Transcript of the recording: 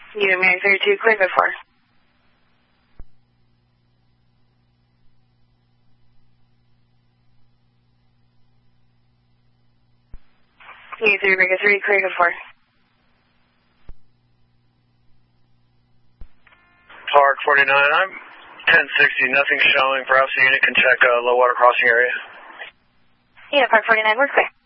Unit Mary 32, clear good for. Unit 3, Breaker 3, clear good for. Park 49, I'm 1060, nothing showing. Perhaps the unit can check low water crossing area. Yeah, Park 49, we're clear.